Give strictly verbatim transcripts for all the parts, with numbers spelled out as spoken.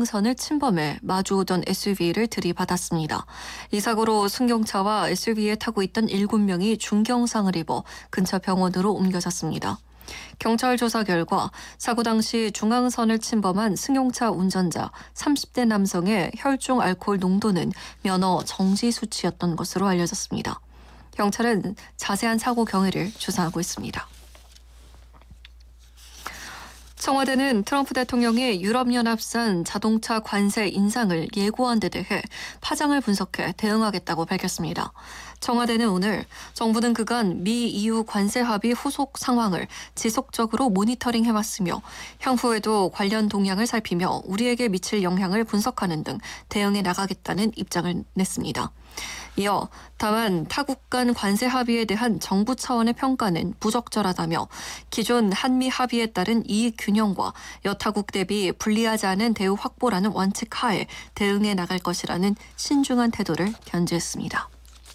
중앙선을 침범해 마주오던 에스유브이를 들이받았습니다. 이 사고로 승용차와 에스유브이에 타고 있던 일곱 명이 중경상을 입어 근처 병원으로 옮겨졌습니다. 경찰 조사 결과 사고 당시 중앙선을 침범한 승용차 운전자 삼십 대 남성의 혈중 알코올 농도는 면허 정지 수치였던 것으로 알려졌습니다. 경찰은 자세한 사고 경위를 조사하고 있습니다. 청와대는 트럼프 대통령의 유럽연합산 자동차 관세 인상을 예고한 데 대해 파장을 분석해 대응하겠다고 밝혔습니다. 청와대는 오늘 정부는 그간 미 이유 관세 합의 후속 상황을 지속적으로 모니터링해왔으며 향후에도 관련 동향을 살피며 우리에게 미칠 영향을 분석하는 등 대응해 나가겠다는 입장을 냈습니다. 이어 다만 타국 간 관세 합의에 대한 정부 차원의 평가는 부적절하다며 기존 한미 합의에 따른 이익 균형과 여타국 대비 불리하지 않은 대우 확보라는 원칙 하에 대응해 나갈 것이라는 신중한 태도를 견지했습니다.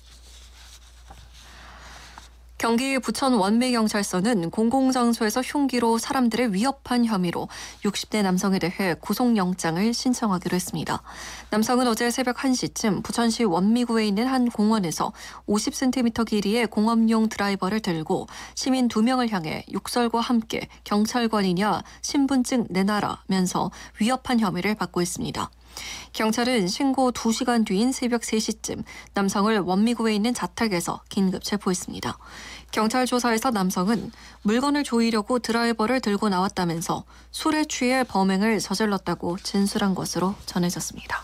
경기 부천 원미경찰서는 공공장소에서 흉기로 사람들을 위협한 혐의로 육십 대 남성에 대해 구속영장을 신청하기로 했습니다. 남성은 어제 새벽 한 시쯤 부천시 원미구에 있는 한 공원에서 오십 센티미터 길이의 공업용 드라이버를 들고 시민 두 명을 향해 욕설과 함께 경찰관이냐 신분증 내놔라면서 위협한 혐의를 받고 있습니다. 경찰은 신고 두 시간 뒤인 새벽 세 시쯤 남성을 원미구에 있는 자택에서 긴급 체포했습니다. 경찰 조사에서 남성은 물건을 조이려고 드라이버를 들고 나왔다면서 술에 취해 범행을 저질렀다고 진술한 것으로 전해졌습니다.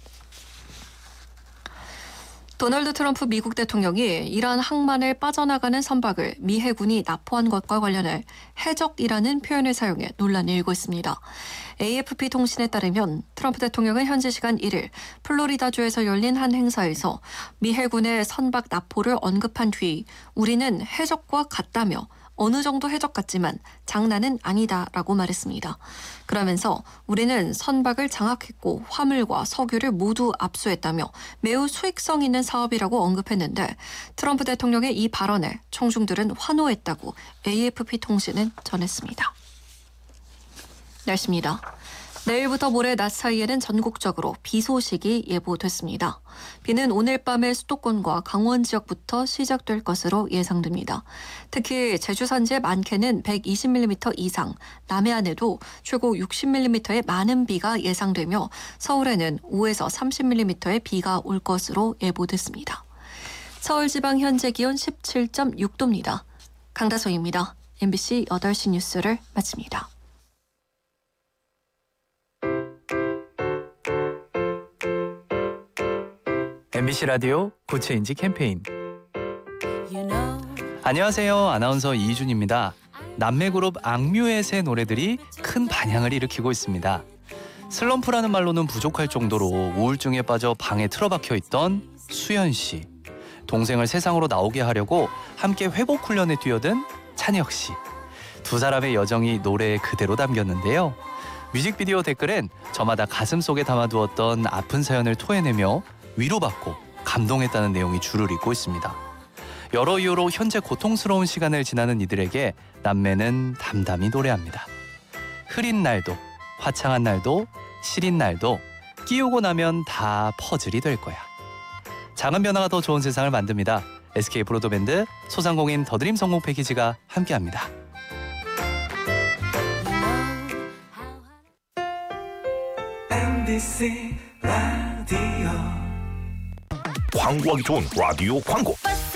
도널드 트럼프 미국 대통령이 이란 항만을 빠져나가는 선박을 미 해군이 납포한 것과 관련해 해적이라는 표현을 사용해 논란이 일고 있습니다. 에이에프피 통신에 따르면 트럼프 대통령은 현지 시간 일 일 플로리다주에서 열린 한 행사에서 미 해군의 선박 납포를 언급한 뒤 우리는 해적과 같다며 어느 정도 해적 같지만 장난은 아니다라고 말했습니다. 그러면서 우리는 선박을 장악했고 화물과 석유를 모두 압수했다며 매우 수익성 있는 사업이라고 언급했는데 트럼프 대통령의 이 발언에 청중들은 환호했다고 에이에프피 통신은 전했습니다. 날씨입니다. 내일부터 모레 낮 사이에는 전국적으로 비 소식이 예보됐습니다. 비는 오늘 밤에 수도권과 강원 지역부터 시작될 것으로 예상됩니다. 특히 제주 산지의 많게는 백이십 밀리미터 이상, 남해안에도 최고 육십 밀리미터의 많은 비가 예상되며 서울에는 오에서 삼십 밀리미터의 비가 올 것으로 예보됐습니다. 서울 지방 현재 기온 십칠 점 육 도입니다. 강다솜입니다. 엠비씨 여덟 시 뉴스를 마칩니다. 엠비씨 라디오 고체인지 캠페인. 안녕하세요. 아나운서 이준입니다. 남매그룹 악뮤의 노래들이 큰 반향을 일으키고 있습니다. 슬럼프라는 말로는 부족할 정도로 우울증에 빠져 방에 틀어박혀 있던 수연 씨. 동생을 세상으로 나오게 하려고 함께 회복 훈련에 뛰어든 찬혁 씨. 두 사람의 여정이 노래에 그대로 담겼는데요. 뮤직비디오 댓글엔 저마다 가슴 속에 담아두었던 아픈 사연을 토해내며 위로받고 감동했다는 내용이 줄을 잇고 있습니다. 여러 이유로 현재 고통스러운 시간을 지나는 이들에게 남매는 담담히 노래합니다. 흐린 날도, 화창한 날도, 시린 날도 끼우고 나면 다 퍼즐이 될 거야. 작은 변화가 더 좋은 세상을 만듭니다. 에스케이 브로드밴드 소상공인 더드림 성공 패키지가 함께합니다. 엠비씨 라디오 광고하기 좋은 라디오 광고.